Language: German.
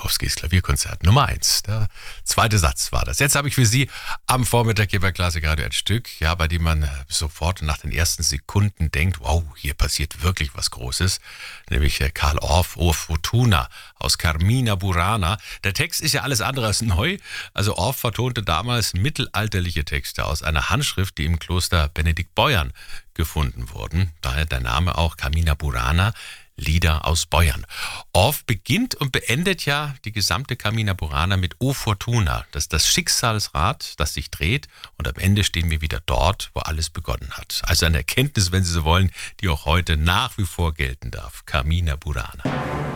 Tchaikovskys Klavierkonzert Nummer 1. Der zweite Satz war das. Jetzt habe ich für Sie am Vormittag hier bei Klassik Radio ein Stück, ja, bei dem man sofort nach den ersten Sekunden denkt, wow, hier passiert wirklich was Großes. Nämlich Carl Orff, O Fortuna aus Carmina Burana. Der Text ist ja alles andere als neu. Also Orff vertonte damals mittelalterliche Texte aus einer Handschrift, die im Kloster Benediktbeuern gefunden wurden. Daher der Name auch Carmina Burana, Lieder aus Beuern. Orff beginnt und beendet ja die gesamte Carmina Burana mit O Fortuna. Das ist das Schicksalsrad, das sich dreht, und am Ende stehen wir wieder dort, wo alles begonnen hat. Also eine Erkenntnis, wenn Sie so wollen, die auch heute nach wie vor gelten darf. Carmina Burana.